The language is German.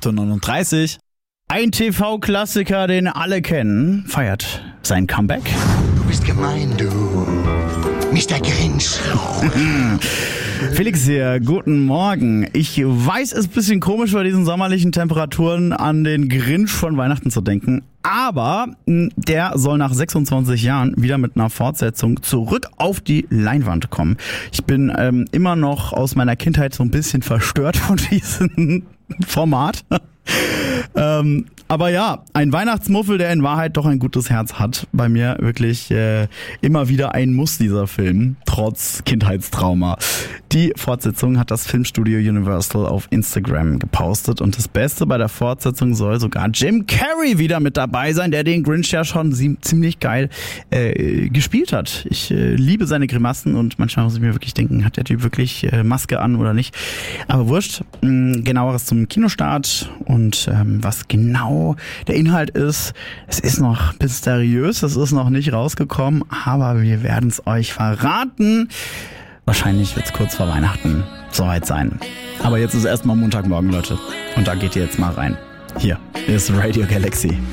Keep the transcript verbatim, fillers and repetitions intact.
acht Uhr neununddreißig. Ein T V-Klassiker, den alle kennen, feiert sein Comeback. Du bist gemein, du Mister Grinch. Felix hier, guten Morgen. Ich weiß, es ist ein bisschen komisch, bei diesen sommerlichen Temperaturen an den Grinch von Weihnachten zu denken. Aber der soll nach sechsundzwanzig Jahren wieder mit einer Fortsetzung zurück auf die Leinwand kommen. Ich bin ähm, immer noch aus meiner Kindheit so ein bisschen verstört von diesem Format. ähm, aber ja, ein Weihnachtsmuffel, der in Wahrheit doch ein gutes Herz hat. Bei mir wirklich äh, immer wieder ein Muss, dieser Film, trotz Kindheitstrauma. Die Fortsetzung hat das Filmstudio Universal auf Instagram gepostet und das Beste bei der Fortsetzung soll sogar Jim Carrey wieder mit dabei sein, der den Grinch ja schon ziemlich geil äh, gespielt hat. Ich äh, liebe seine Grimassen und manchmal muss ich mir wirklich denken, hat der Typ wirklich äh, Maske an oder nicht? Aber wurscht, mh, genaueres zum Kinostart und ähm, was genau der Inhalt ist, es ist noch mysteriös, es ist noch nicht rausgekommen, aber wir werden es euch verraten. Wahrscheinlich wird es kurz vor Weihnachten soweit sein. Aber jetzt ist erstmal Montagmorgen, Leute. Und da geht ihr jetzt mal rein. Hier ist Radio Galaxy.